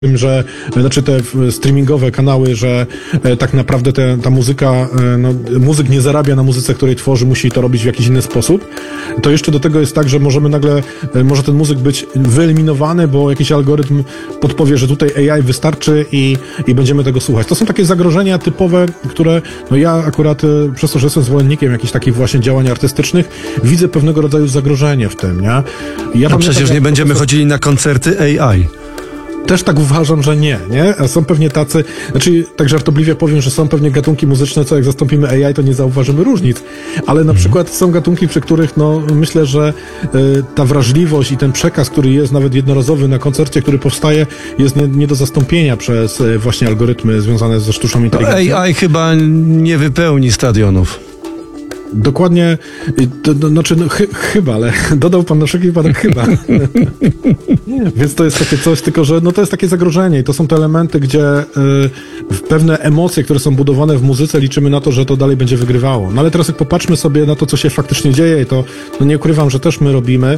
tym, że znaczy te streamingowe kanały, że tak naprawdę ta muzyka, muzyk nie zarabia na muzyce, której tworzy, musi to robić w jakiś inny sposób, to jeszcze do tego jest tak, że może ten muzyk być wyeliminowany, bo jakiś algorytm podpowie, że tutaj AI wystarczy i będziemy tego słuchać. To są takie zagrożenia typowe, które ja akurat przez to, że jestem zwolennikiem jakichś takich właśnie działań artystycznych, widzę pewnego rodzaju zagrożenie w tym, nie? Przecież nie będziemy chodzili na koncerty AI. Też tak uważam, że nie? A są pewnie tacy, tak żartobliwie powiem, że są pewnie gatunki muzyczne, co jak zastąpimy AI, to nie zauważymy różnic, ale na przykład są gatunki, przy których myślę, że ta wrażliwość i ten przekaz, który jest nawet jednorazowy na koncercie, który powstaje, jest nie do zastąpienia przez właśnie algorytmy związane ze sztuczną inteligencją. AI chyba nie wypełni stadionów. Dokładnie, chyba, ale dodał pan na wszelki wypadek chyba. Więc to jest takie coś, tylko że to jest takie zagrożenie i to są te elementy, gdzie pewne emocje, które są budowane w muzyce, liczymy na to, że to dalej będzie wygrywało. Ale teraz jak popatrzmy sobie na to, co się faktycznie dzieje, to nie ukrywam, że też my robimy,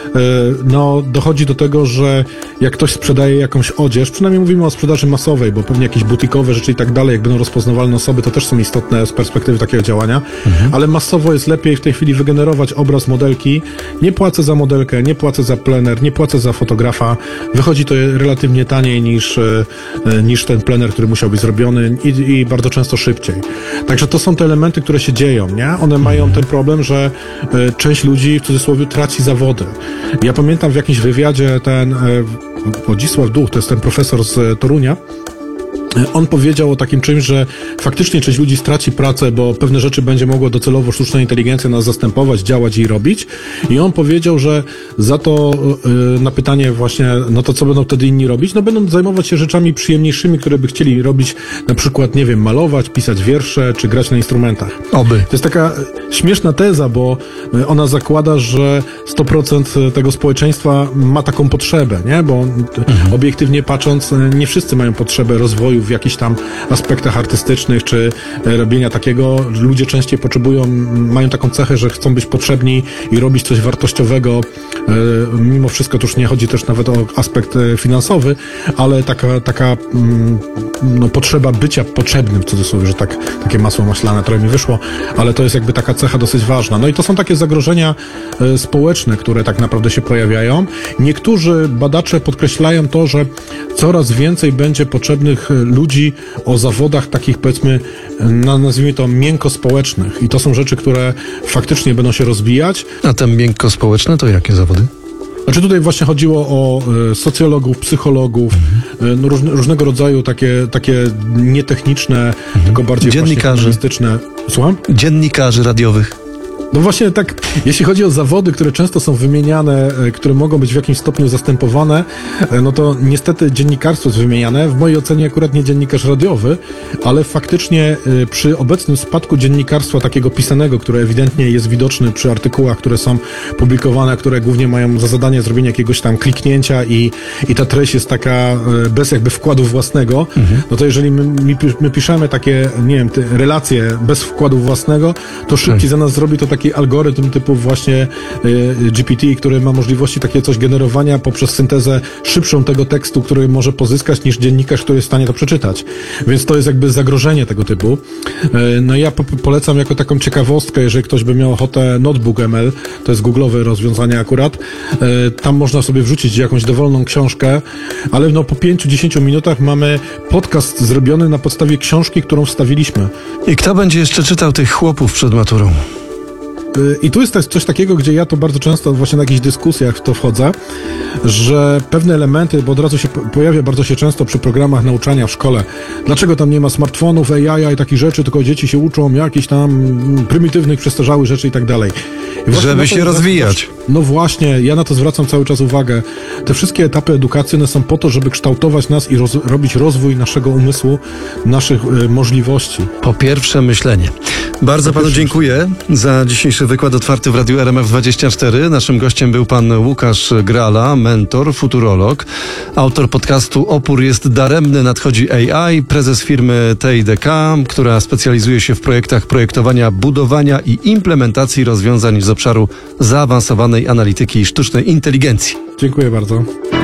dochodzi do tego, że jak ktoś sprzedaje jakąś odzież, przynajmniej mówimy o sprzedaży masowej, bo pewnie jakieś butikowe rzeczy i tak dalej, jak będą rozpoznawalne osoby, to też są istotne z perspektywy takiego działania, ale masowo jest lepiej w tej chwili wygenerować obraz modelki. Nie płacę za modelkę, nie płacę za plener, nie płacę za fotografa. Wychodzi to relatywnie taniej niż ten plener, który musiał być zrobiony i bardzo często szybciej. Także to są te elementy, które się dzieją, nie? One mają ten problem, że część ludzi w cudzysłowie traci zawody. Ja pamiętam w jakimś wywiadzie Wodzisław Duch, to jest ten profesor z Torunia, on powiedział o takim czymś, że faktycznie część ludzi straci pracę, bo pewne rzeczy będzie mogła docelowo sztuczna inteligencja nas zastępować, działać i robić. I on powiedział, że za to na pytanie właśnie, to co będą wtedy inni robić? Będą zajmować się rzeczami przyjemniejszymi, które by chcieli robić, na przykład, nie wiem, malować, pisać wiersze, czy grać na instrumentach. Oby. To jest taka śmieszna teza, bo ona zakłada, że 100% tego społeczeństwa ma taką potrzebę, nie? Bo obiektywnie patrząc, nie wszyscy mają potrzebę rozwoju w jakichś tam aspektach artystycznych, czy robienia takiego. Ludzie częściej mają taką cechę, że chcą być potrzebni i robić coś wartościowego. Mimo wszystko to już nie chodzi też nawet o aspekt finansowy, ale taka potrzeba bycia potrzebnym, w cudzysłowie, że takie masło maślane trochę mi wyszło, ale to jest jakby taka cecha dosyć ważna. I to są takie zagrożenia społeczne, które tak naprawdę się pojawiają. Niektórzy badacze podkreślają to, że coraz więcej będzie potrzebnych ludzi o zawodach takich, powiedzmy, nazwijmy to miękko-społecznych. I to są rzeczy, które faktycznie będą się rozwijać. A te miękko-społeczne to jakie zawody? Tutaj właśnie chodziło o socjologów, psychologów, różnego rodzaju takie nietechniczne, tylko bardziej dziennikarzy. Słucham? Dziennikarzy radiowych. Właśnie tak, jeśli chodzi o zawody, które często są wymieniane, które mogą być w jakimś stopniu zastępowane, to niestety dziennikarstwo jest wymieniane. W mojej ocenie akurat nie dziennikarz radiowy, ale faktycznie przy obecnym spadku dziennikarstwa takiego pisanego, które ewidentnie jest widoczny przy artykułach, które są publikowane, które głównie mają za zadanie zrobienie jakiegoś tam kliknięcia i ta treść jest taka bez jakby wkładu własnego, to jeżeli my piszemy takie, nie wiem, relacje bez wkładu własnego, to szybciej za nas zrobi to taki algorytm typu właśnie GPT, który ma możliwości takie coś generowania poprzez syntezę szybszą tego tekstu, który może pozyskać niż dziennikarz, który jest w stanie to przeczytać. Więc to jest jakby zagrożenie tego typu. Ja polecam jako taką ciekawostkę, jeżeli ktoś by miał ochotę, Notebook ML, to jest google'owe rozwiązanie akurat, tam można sobie wrzucić jakąś dowolną książkę, ale po 5-10 minutach mamy podcast zrobiony na podstawie książki, którą wstawiliśmy. I kto będzie jeszcze czytał tych chłopów przed maturą? I tu jest coś takiego, gdzie ja to bardzo często właśnie na jakichś dyskusjach w to wchodzę, że pewne elementy, bo od razu się pojawia bardzo się często przy programach nauczania w szkole. Dlaczego tam nie ma smartfonów, AI i takich rzeczy, tylko dzieci się uczą jakichś tam prymitywnych, przestarzałych rzeczy i tak dalej. Żeby się rozwijać. Właśnie, ja na to zwracam cały czas uwagę. Te wszystkie etapy edukacyjne są po to, żeby kształtować nas i robić rozwój naszego umysłu, naszych możliwości. Po pierwsze myślenie. Bardzo panu dziękuję za dzisiejszy wykład otwarty w Radiu RMF24. Naszym gościem był pan Łukasz Grala, mentor, futurolog, autor podcastu Opór jest daremny, nadchodzi AI, prezes firmy TIDK, która specjalizuje się w projektach projektowania, budowania i implementacji rozwiązań z obszaru zaawansowanej analityki i sztucznej inteligencji. Dziękuję bardzo.